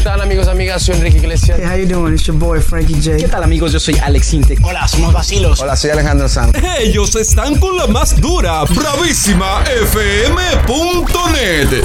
están, amigos, amigas? Soy Enrique Iglesias. Hey, how you doing? It's your boy Frankie J. ¿Qué tal, amigos? Yo soy Alex Intec. Hola, somos Vacilos. Hola, soy Alejandro Sanz. Ellos están con la más dura, bravísima FM.net.